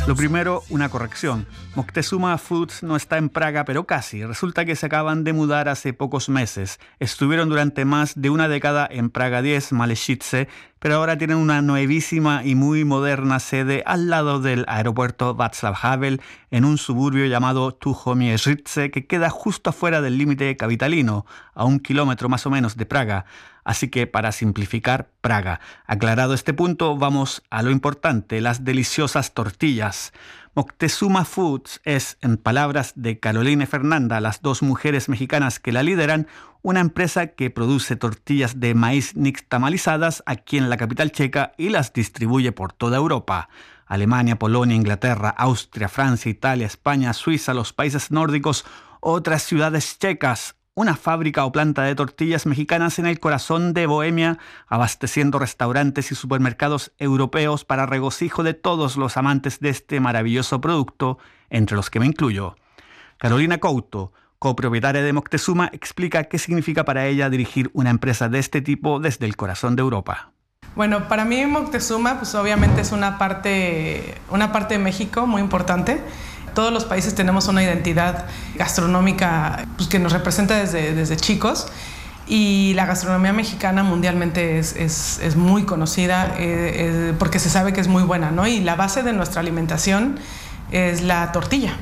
Lo primero, una corrección. Moctezuma Foods no está en Praga, pero casi. Resulta que se acaban de mudar hace pocos meses. Estuvieron durante más de una década en Praga 10, Malešice, pero ahora tienen una nuevísima y muy moderna sede al lado del aeropuerto Václav Havel, en un suburbio llamado Tuchomierzce, que queda justo afuera del límite capitalino, a 1 kilómetro más o menos de Praga. Así que, para simplificar, Praga. Aclarado este punto, vamos a lo importante, las deliciosas tortillas. Moctezuma Foods es, en palabras de Carolina y Fernanda, las dos mujeres mexicanas que la lideran, una empresa que produce tortillas de maíz nixtamalizadas aquí en la capital checa y las distribuye por toda Europa. Alemania, Polonia, Inglaterra, Austria, Francia, Italia, España, Suiza, los países nórdicos, otras ciudades checas. Una fábrica o planta de tortillas mexicanas en el corazón de Bohemia, abasteciendo restaurantes y supermercados europeos para regocijo de todos los amantes de este maravilloso producto, entre los que me incluyo. Carolina Couto, copropietaria de Moctezuma, explica qué significa para ella dirigir una empresa de este tipo desde el corazón de Europa. Bueno, para mí Moctezuma, pues obviamente es una parte de México muy importante. Todos los países tenemos una identidad gastronómica pues, que nos representa desde chicos, y la gastronomía mexicana mundialmente es muy conocida porque se sabe que es muy buena, ¿no? Y la base de nuestra alimentación es la tortilla.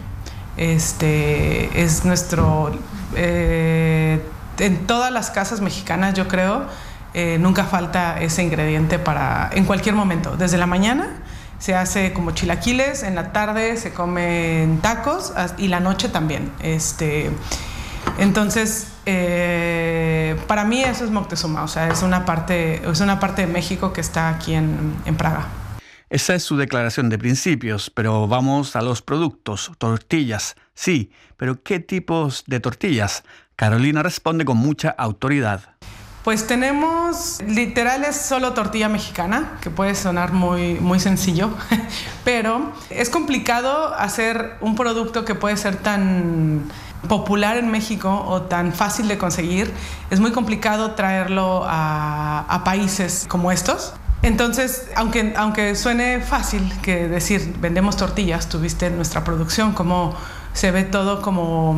Es nuestro... en todas las casas mexicanas, yo creo, nunca falta ese ingrediente en cualquier momento, desde la mañana. Se hace como chilaquiles, en la tarde se comen tacos y la noche también. Entonces, para mí eso es Moctezuma, o sea, es una parte de México que está aquí en Praga. Esa es su declaración de principios, pero vamos a los productos. Tortillas, sí, pero ¿qué tipos de tortillas? Carolina responde con mucha autoridad. Pues tenemos, literal es solo tortilla mexicana, que puede sonar muy, muy sencillo, pero es complicado hacer un producto que puede ser tan popular en México o tan fácil de conseguir. Es muy complicado traerlo a países como estos. Entonces, aunque suene fácil que decir vendemos tortillas, tuviste nuestra producción, como se ve todo como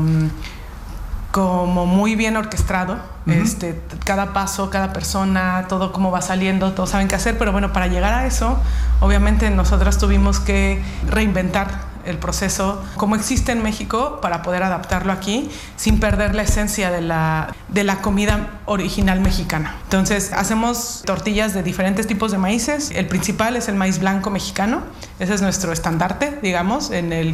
muy bien orquestado. Cada paso, cada persona, todo cómo va saliendo, todos saben qué hacer, pero bueno, para llegar a eso, obviamente nosotras tuvimos que reinventar el proceso como existe en México para poder adaptarlo aquí sin perder la esencia de la comida original mexicana. Entonces, hacemos tortillas de diferentes tipos de maíces. El principal es el maíz blanco mexicano. Ese es nuestro estandarte, digamos,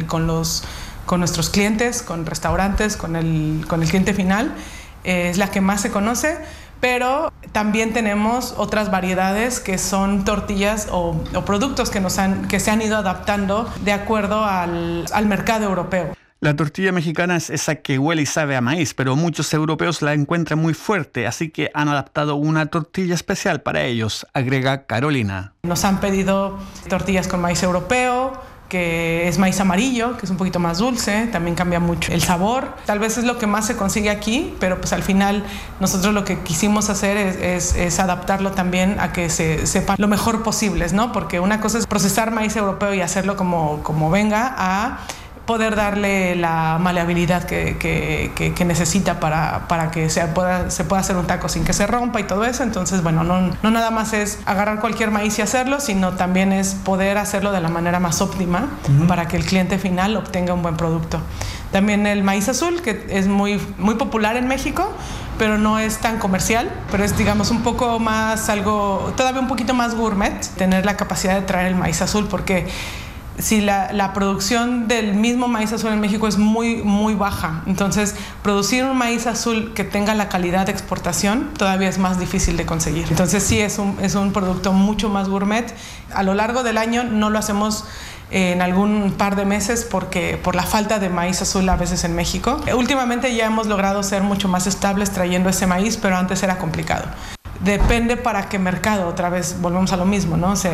con nuestros clientes, con restaurantes, con el cliente final. Es la que más se conoce, pero también tenemos otras variedades que son tortillas o productos que se han ido adaptando de acuerdo al mercado europeo. La tortilla mexicana es esa que huele y sabe a maíz, pero muchos europeos la encuentran muy fuerte, así que han adaptado una tortilla especial para ellos, agrega Carolina. Nos han pedido tortillas con maíz europeo, que es maíz amarillo, que es un poquito más dulce, también cambia mucho el sabor. Tal vez es lo que más se consigue aquí, pero pues al final nosotros lo que quisimos hacer es adaptarlo también a que se sepa lo mejor posible, ¿no? Porque una cosa es procesar maíz europeo y hacerlo como venga, a poder darle la maleabilidad que necesita para que se pueda hacer un taco sin que se rompa y todo eso. Entonces, bueno, no nada más es agarrar cualquier maíz y hacerlo, sino también es poder hacerlo de la manera más óptima para que el cliente final obtenga un buen producto. También el maíz azul, que es muy, muy popular en México, pero no es tan comercial, pero es, digamos, un poco más todavía un poquito más gourmet, tener la capacidad de traer el maíz azul, porque si la producción del mismo maíz azul en México es muy, muy baja, entonces producir un maíz azul que tenga la calidad de exportación todavía es más difícil de conseguir. Entonces sí, es un producto mucho más gourmet. A lo largo del año no lo hacemos en algún par de meses por la falta de maíz azul a veces en México. Últimamente ya hemos logrado ser mucho más estables trayendo ese maíz, pero antes era complicado. Depende para qué mercado, otra vez volvemos a lo mismo, ¿no? O sea,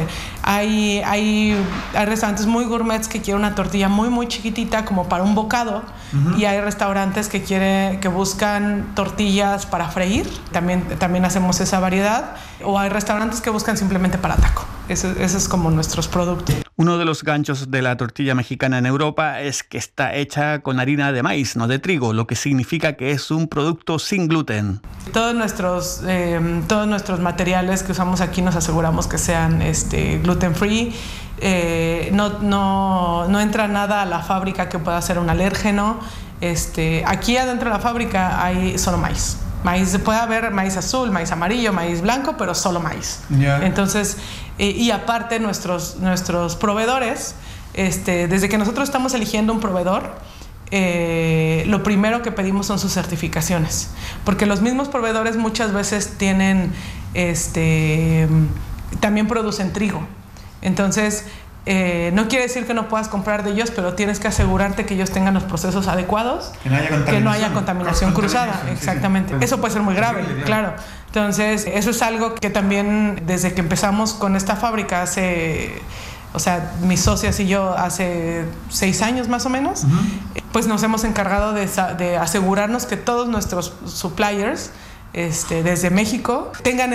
hay restaurantes muy gourmets que quieren una tortilla muy, muy chiquitita como para un bocado, y hay restaurantes que buscan tortillas para freír, también hacemos esa variedad, o hay restaurantes que buscan simplemente para taco. Eso es como nuestros productos. Uno de los ganchos de la tortilla mexicana en Europa es que está hecha con harina de maíz, no de trigo, lo que significa que es un producto sin gluten. Todos nuestros materiales que usamos aquí nos aseguramos que sean gluten free. No entra nada a la fábrica que pueda ser un alérgeno. Aquí adentro de la fábrica hay solo maíz. Puede haber maíz azul, maíz amarillo, maíz blanco, pero solo maíz. Yeah. Entonces, y aparte nuestros proveedores, desde que nosotros estamos eligiendo un proveedor, lo primero que pedimos son sus certificaciones, porque los mismos proveedores muchas veces tienen, también producen trigo. Entonces, no quiere decir que no puedas comprar de ellos, pero tienes que asegurarte que ellos tengan los procesos adecuados, que no haya contaminación cruzada. Exactamente. Sí. Eso puede ser muy grave, claro. Entonces, eso es algo que también desde que empezamos con esta fábrica mis socias y yo hace 6 años más o menos, pues nos hemos encargado de asegurarnos que todos nuestros suppliers desde México tengan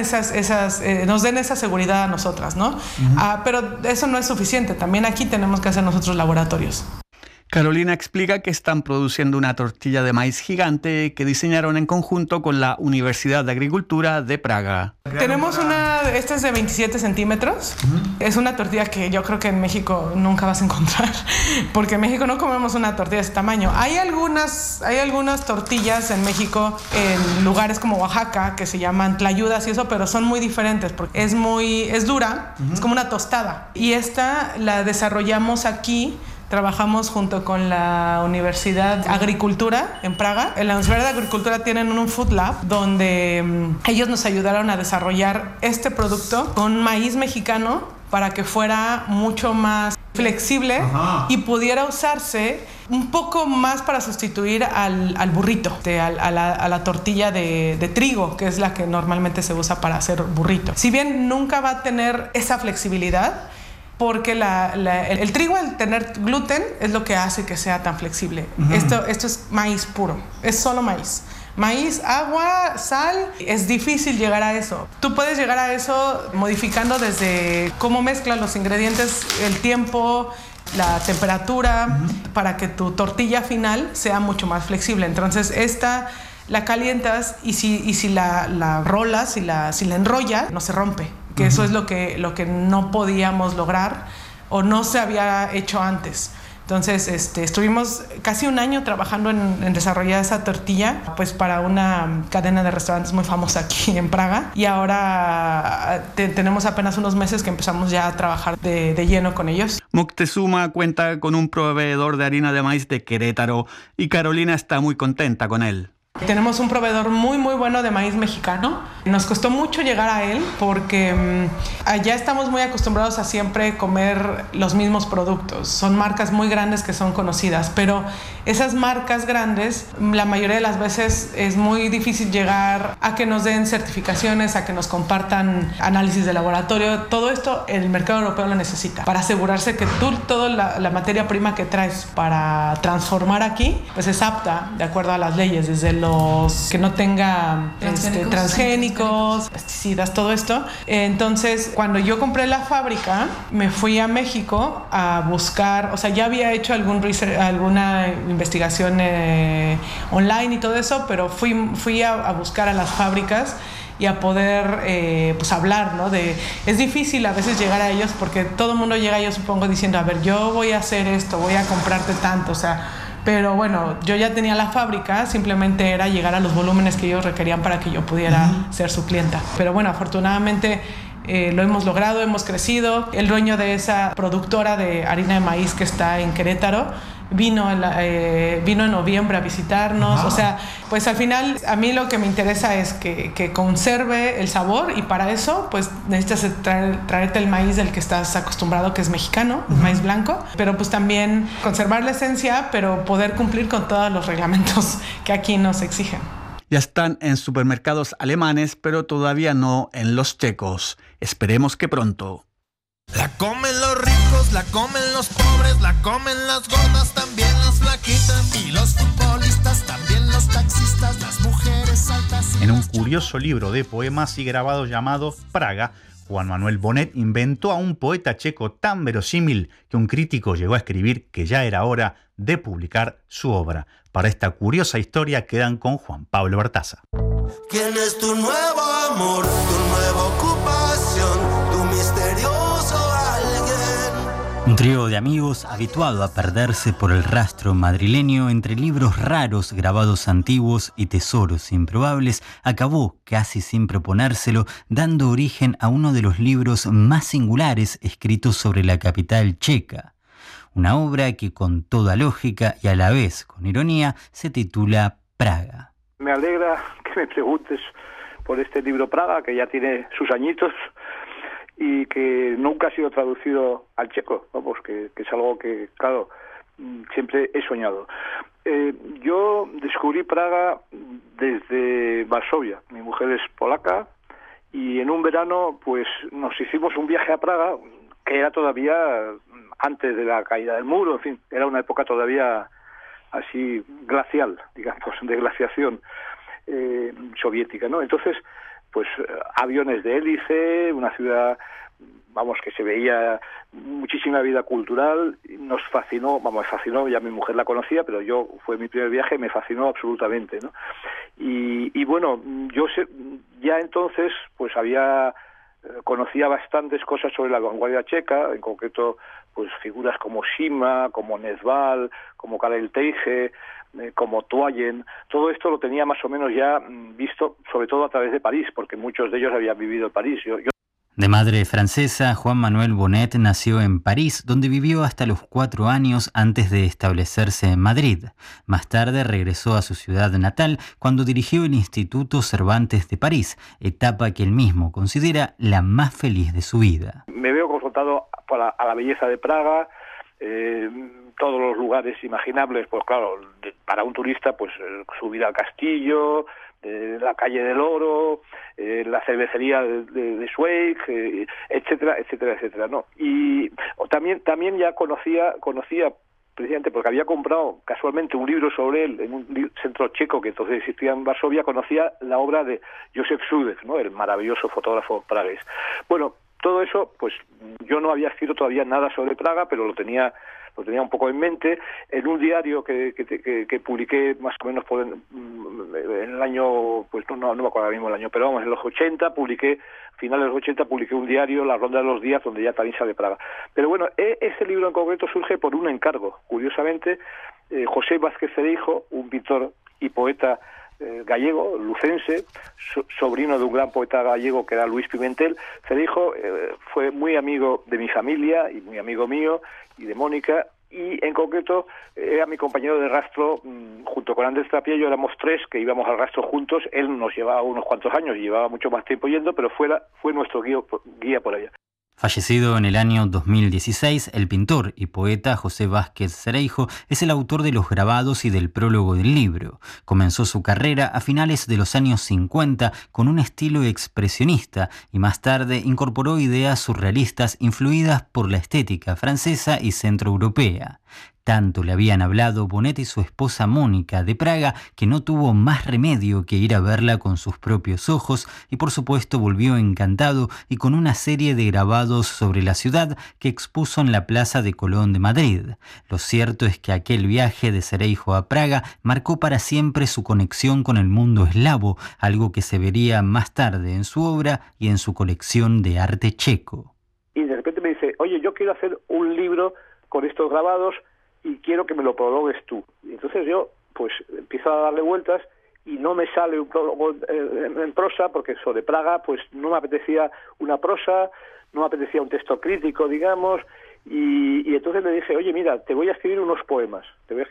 nos den esa seguridad a nosotras, ¿no? Pero eso no es suficiente, también aquí tenemos que hacer nosotros laboratorios. Carolina explica que están produciendo una tortilla de maíz gigante que diseñaron en conjunto con la Universidad de Agricultura de Praga. Tenemos esta es de 27 centímetros. Es una tortilla que yo creo que en México nunca vas a encontrar, porque en México no comemos una tortilla de ese tamaño. Hay algunas tortillas en México, en lugares como Oaxaca, que se llaman tlayudas y eso, pero son muy diferentes, porque es dura, es como una tostada. Y esta la desarrollamos aquí. Trabajamos junto con la Universidad de Agricultura en Praga. En la Universidad de Agricultura tienen un food lab donde ellos nos ayudaron a desarrollar este producto con maíz mexicano para que fuera mucho más flexible y pudiera usarse un poco más para sustituir al burrito, a la tortilla de trigo, que es la que normalmente se usa para hacer burrito. Si bien nunca va a tener esa flexibilidad, porque el trigo, al tener gluten, es lo que hace que sea tan flexible. Esto es maíz puro, es solo maíz. Maíz, agua, sal, es difícil llegar a eso. Tú puedes llegar a eso modificando desde cómo mezclas los ingredientes, el tiempo, la temperatura, para que tu tortilla final sea mucho más flexible. Entonces, la calientas y si la rolas, si la enrollas, no se rompe. Que eso es lo que no podíamos lograr o no se había hecho antes. Entonces, estuvimos casi un año trabajando en desarrollar esa tortilla, pues para una cadena de restaurantes muy famosa aquí en Praga. Y ahora tenemos apenas unos meses que empezamos ya a trabajar de lleno con ellos. Moctezuma cuenta con un proveedor de harina de maíz de Querétaro y Carolina está muy contenta con él. Tenemos un proveedor muy muy bueno de maíz mexicano. Nos costó mucho llegar a él porque allá estamos muy acostumbrados a siempre comer los mismos productos. Son marcas muy grandes que son conocidas, pero esas marcas grandes, la mayoría de las veces es muy difícil llegar a que nos den certificaciones, a que nos compartan análisis de laboratorio. Todo esto el mercado europeo lo necesita para asegurarse que toda la materia prima que traes para transformar aquí, pues es apta de acuerdo a las leyes, desde los que no tenga transgénicos, pesticidas, todo esto. Entonces, cuando yo compré la fábrica, me fui a México a buscar, ya había hecho alguna investigación online y todo eso, pero fui a buscar a las fábricas y a poder hablar, ¿no? Es difícil a veces llegar a ellos porque todo el mundo llega, yo supongo, diciendo, a ver, yo voy a hacer esto, voy a comprarte tanto, pero bueno, yo ya tenía la fábrica, simplemente era llegar a los volúmenes que ellos requerían para que yo pudiera ser su clienta. Pero bueno, afortunadamente lo hemos logrado, hemos crecido. El dueño de esa productora de harina de maíz que está en Querétaro vino en noviembre a visitarnos. Pues al final a mí lo que me interesa es que conserve el sabor, y para eso pues necesitas traerte el maíz del que estás acostumbrado, que es mexicano, el maíz blanco, pero pues también conservar la esencia, pero poder cumplir con todos los reglamentos que aquí nos exigen. Ya están en supermercados alemanes, pero todavía no en los checos. Esperemos que pronto. La comen los ricos, la comen los pobres, la comen las gordas, también las flaquitas, y los futbolistas, también los taxistas, las mujeres altas. En un curioso libro de poemas y grabados llamado Praga, Juan Manuel Bonet inventó a un poeta checo tan verosímil que un crítico llegó a escribir que ya era hora de publicar su obra. Para esta curiosa historia quedan con Juan Pablo Bertaza. ¿Quién es tu nuevo amor, tu nueva ocupación, tu misterioso alguien? Un trío de amigos habituado a perderse por el rastro madrileño entre libros raros, grabados antiguos y tesoros improbables, acabó, casi sin proponérselo, dando origen a uno de los libros más singulares escritos sobre la capital checa. Una obra que con toda lógica y a la vez con ironía se titula Praga. Me alegra que me preguntes por este libro Praga, que ya tiene sus añitos y que nunca ha sido traducido al checo, vamos, que es algo que, claro, siempre he soñado. Yo descubrí Praga desde Varsovia. Mi mujer es polaca y en un verano pues nos hicimos un viaje a Praga, que era todavía antes de la caída del muro, en fin, era una época todavía así glacial, digamos, de glaciación soviética, ¿no? Entonces, pues aviones de hélice, una ciudad, vamos, que se veía muchísima vida cultural, nos fascinó, vamos, me fascinó, ya mi mujer la conocía, pero fue mi primer viaje, me fascinó absolutamente, ¿no? Y bueno, yo ya entonces, pues conocía bastantes cosas sobre la vanguardia checa, en concreto pues figuras como Sima, como Nezval, como Karel Teige, como Toyen. Todo esto lo tenía más o menos ya visto, sobre todo a través de París, porque muchos de ellos habían vivido en París. De madre francesa, Juan Manuel Bonet nació en París, donde vivió hasta los 4 años antes de establecerse en Madrid. Más tarde regresó a su ciudad natal cuando dirigió el Instituto Cervantes de París, etapa que él mismo considera la más feliz de su vida. Me veo confrontado a la belleza de Praga, todos los lugares imaginables, pues claro, para un turista, pues subir al castillo, la calle del Oro, la cervecería de Zweig, etcétera, etcétera, etcétera, ¿no? Y también ya conocía precisamente porque había comprado casualmente un libro sobre él en un centro checo que entonces existía en Varsovia, conocía la obra de Josef Sudev, ¿no? El maravilloso fotógrafo pragués. Bueno, todo eso, pues yo no había escrito todavía nada sobre Praga, pero lo tenía un poco en mente. En un diario que publiqué más o menos en el año, pues no me acuerdo ahora mismo el año, pero vamos, en los 80 finales de los 80 publiqué un diario, La Ronda de los Días, donde ya también sale Praga. Pero bueno, este libro en concreto surge por un encargo. Curiosamente, José Vázquez Cereijo, un pintor y poeta gallego, lucense, sobrino de un gran poeta gallego que era Luis Pimentel. Cereijo fue muy amigo de mi familia y muy amigo mío y de Mónica, y en concreto era mi compañero de rastro junto con Andrés Trapiello. Éramos 3 que íbamos al rastro juntos. Él nos llevaba unos cuantos años y llevaba mucho más tiempo yendo, pero fue nuestro guía por allá. Fallecido en el año 2016, el pintor y poeta José Vázquez Cereijo es el autor de los grabados y del prólogo del libro. Comenzó su carrera a finales de los años 50 con un estilo expresionista y más tarde incorporó ideas surrealistas influidas por la estética francesa y centroeuropea. Tanto le habían hablado Bonet y su esposa Mónica de Praga que no tuvo más remedio que ir a verla con sus propios ojos y por supuesto volvió encantado y con una serie de grabados sobre la ciudad que expuso en la Plaza de Colón de Madrid. Lo cierto es que aquel viaje de Cereijo a Praga marcó para siempre su conexión con el mundo eslavo, algo que se vería más tarde en su obra y en su colección de arte checo. Y de repente me dice, oye, yo quiero hacer un libro con estos grabados y quiero que me lo prologues tú. Y entonces yo pues empiezo a darle vueltas y no me sale un prólogo en prosa, porque sobre Praga pues no me apetecía una prosa, no me apetecía un texto crítico, digamos, y entonces le dije, oye, mira, te voy a escribir unos poemas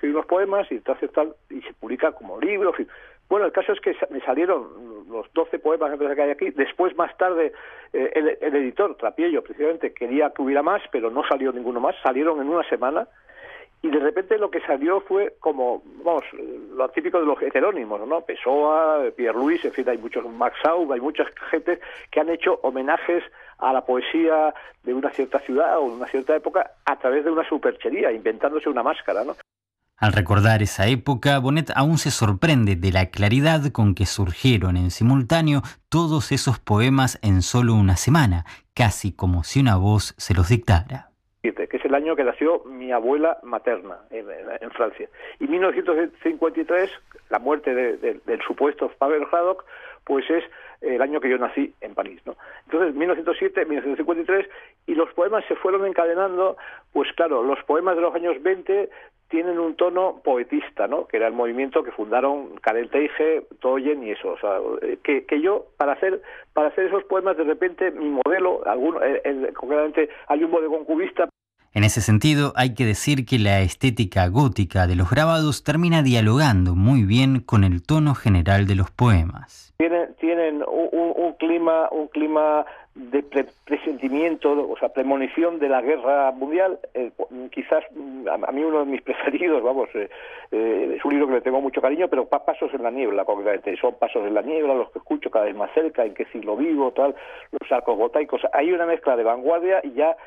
y entonces tal, y se publica como libro, en fin. Bueno, el caso es que me salieron los 12 poemas que hay aquí. Después, más tarde, el editor, Trapiello, precisamente, quería que hubiera más, pero no salió ninguno más. Salieron en una semana. Y de repente lo que salió fue como, vamos, lo típico de los heterónimos, ¿no? Pessoa, Pierre Louis, en fin, hay muchos, Max Aub, hay mucha gente que han hecho homenajes a la poesía de una cierta ciudad o de una cierta época a través de una superchería, inventándose una máscara, ¿no? Al recordar esa época, Bonet aún se sorprende de la claridad con que surgieron en simultáneo todos esos poemas en solo una semana. casi como si una voz se los dictara. Que es el año que nació mi abuela materna en Francia. Y 1953, la muerte del supuesto Pavel Hradok, pues es el año que yo nací en París, ¿no? Entonces, 1907, 1953, y los poemas se fueron encadenando, pues claro, los poemas de los años 20 tienen un tono poetista, ¿no? Que era el movimiento que fundaron Karel Teige, Toyen y eso. O sea, que yo, para hacer esos poemas, de repente, mi modelo, concretamente hay un bodegón cubista. En ese sentido, hay que decir que la estética gótica de los grabados termina dialogando muy bien con el tono general de los poemas. Tienen un clima de presentimiento, o sea, premonición de la guerra mundial. Quizás a mí uno de mis preferidos, es un libro que le tengo mucho cariño, pero Pasos en la niebla, concretamente. Son Pasos en la niebla, los que escucho cada vez más cerca, En qué siglo vivo, tal, los arcos botaicos. Hay una mezcla de vanguardia y ya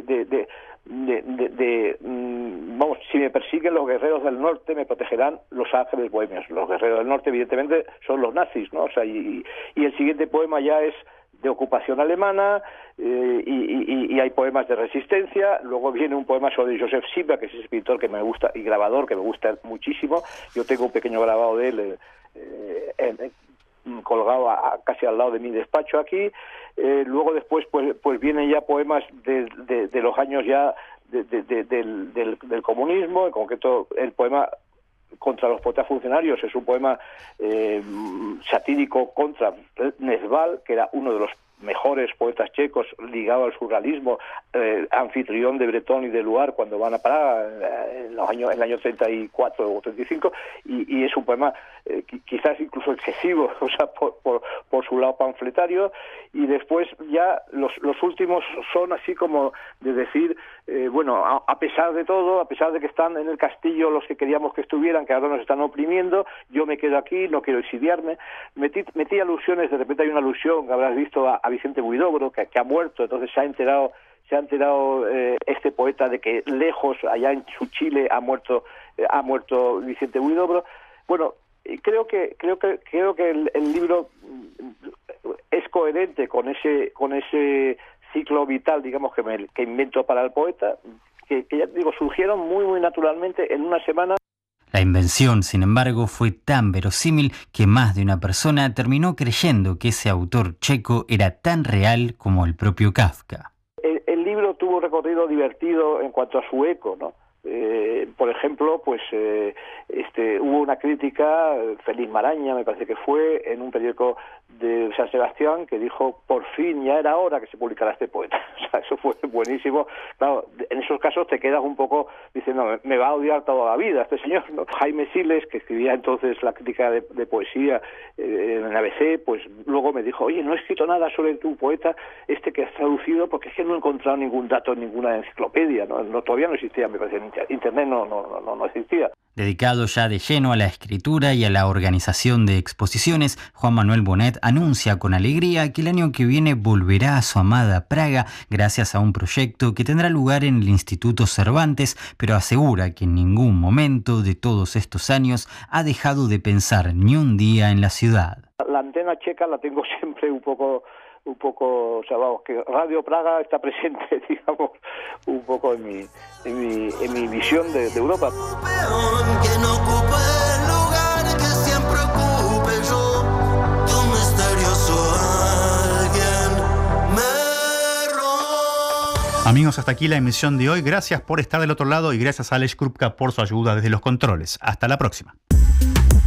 si me persiguen los guerreros del norte, me protegerán los ángeles bohemios. Los guerreros del norte, evidentemente, son los nazis, ¿no? O sea, y el siguiente poema ya es de ocupación alemana, y hay poemas de resistencia. Luego viene un poema sobre Joseph Silva, que es ese pintor que me gusta, y grabador, que me gusta muchísimo. Yo tengo un pequeño grabado de él colgado casi al lado de mi despacho aquí. Luego después pues vienen ya poemas de los años ya del comunismo, en concreto el poema contra los poetas funcionarios es un poema satírico contra Nesval, que era uno de los mejores poetas checos ligado al surrealismo, anfitrión de Breton y de Luar cuando van a Praga en el año 34 o 35, y es un poema quizás incluso excesivo, o sea, por su lado panfletario. Y después ya los últimos son así como de decir, a pesar de todo, a pesar de que están en el castillo los que queríamos que estuvieran, que ahora nos están oprimiendo, yo me quedo aquí, no quiero exiliarme. Metí alusiones, de repente hay una alusión que habrás visto a Vicente Huidobro, que ha muerto. Entonces se ha enterado este poeta de que lejos, allá en su Chile, ha muerto Vicente Huidobro. Bueno, creo que el libro es coherente con ese ciclo vital, digamos, que invento para el poeta, que ya digo, surgieron muy muy naturalmente en una semana. La invención, sin embargo, fue tan verosímil que más de una persona terminó creyendo que ese autor checo era tan real como el propio Kafka. El libro tuvo un recorrido divertido en cuanto a su eco, ¿no? Por ejemplo, hubo una crítica, Félix Maraña me parece que fue, en un periódico de San Sebastián, que dijo, por fin ya era hora que se publicara este poeta. O sea, eso fue buenísimo. Claro, en esos casos te quedas un poco diciendo, me va a odiar toda la vida este señor, ¿no? Jaime Siles, que escribía entonces la crítica de poesía en ABC, pues luego me dijo, oye, no he escrito nada sobre tu poeta que has traducido, porque es que no he encontrado ningún dato en ninguna enciclopedia, ¿no? Todavía no existía, me parece, Internet no existía. Dedicado ya de lleno a la escritura y a la organización de exposiciones, Juan Manuel Bonet anuncia con alegría que el año que viene volverá a su amada Praga gracias a un proyecto que tendrá lugar en el Instituto Cervantes, pero asegura que en ningún momento de todos estos años ha dejado de pensar ni un día en la ciudad. La antena checa la tengo siempre un poco, o sea, que Radio Praga está presente, digamos, un poco en mi visión de Europa. Que no ocupe el lugar que siempre ocupe yo, tu misterioso alguien me robó. Amigos, hasta aquí la emisión de hoy. Gracias por estar del otro lado y gracias a Alex Krupka por su ayuda desde los controles. Hasta la próxima.